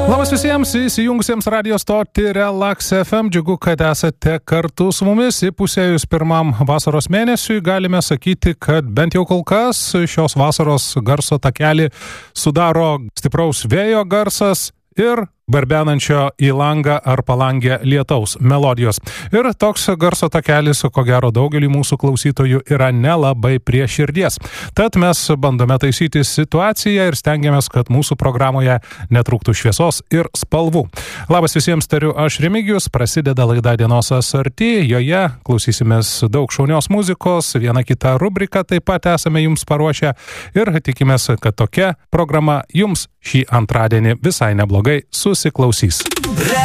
Labas visiems įsijungusiems radio stotį Relax FM. Džiugu, kad esate kartu su mumis. Įpusėjus pirmam vasaros mėnesiui galime sakyti, kad bent jau kol kas šios vasaros garso takelį sudaro stipraus vėjo garsas ir barbenančio į langą ar palangę lietaus melodijos. Ir toks garso takelis, ko gero daugelį mūsų klausytojų, yra nelabai prie širdies. Tad mes bandome taisyti situaciją ir stengiamės, kad mūsų programoje netrūktų šviesos ir spalvų. Labas visiems, tariu aš Remigijus, prasideda laida Dienos Asarti, joje klausysimės daug šaunios muzikos, vieną kitą rubriką taip pat esame jums paruošę ir tikimės, kad tokia programa jums šį antradienį visai neblogai susiklausys.